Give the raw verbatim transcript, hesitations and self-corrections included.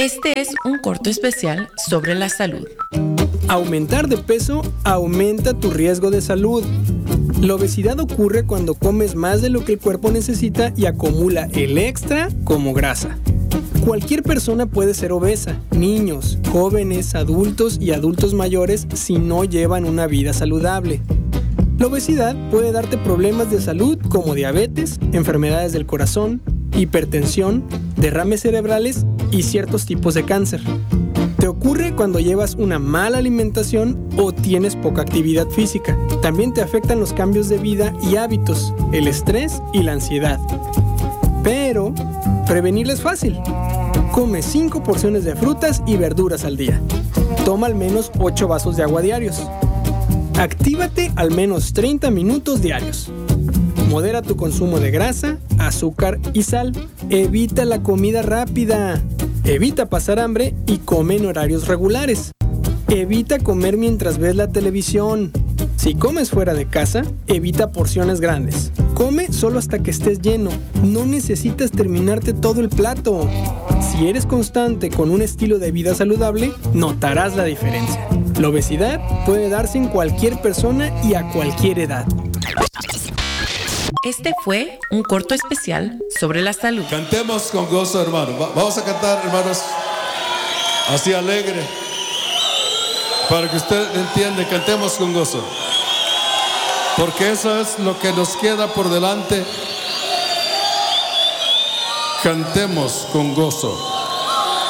Este es un corto especial sobre la salud. Aumentar de peso aumenta tu riesgo de salud. La obesidad ocurre cuando comes más de lo que el cuerpo necesita y acumula el extra como grasa. Cualquier persona puede ser obesa, niños, jóvenes, adultos y adultos mayores si no llevan una vida saludable. La obesidad puede darte problemas de salud como diabetes, enfermedades del corazón, hipertensión, derrames cerebrales y ciertos tipos de cáncer. Te ocurre cuando llevas una mala alimentación o tienes poca actividad física. También te afectan los cambios de vida y hábitos, el estrés y la ansiedad. Pero prevenirla es fácil. Come cinco porciones de frutas y verduras al día. Toma al menos ocho vasos de agua diarios. Actívate al menos treinta minutos diarios. Modera tu consumo de grasa, azúcar y sal. Evita la comida rápida. Evita pasar hambre y come en horarios regulares. Evita comer mientras ves la televisión. Si comes fuera de casa, evita porciones grandes. Come solo hasta que estés lleno. No necesitas terminarte todo el plato. Si eres constante con un estilo de vida saludable, notarás la diferencia. La obesidad puede darse en cualquier persona y a cualquier edad. Este fue un corto especial sobre la salud. Cantemos con gozo, hermano. Va- vamos a cantar, hermanos, así alegre. Para que usted entienda, cantemos con gozo. Porque eso es lo que nos queda por delante. Cantemos con gozo.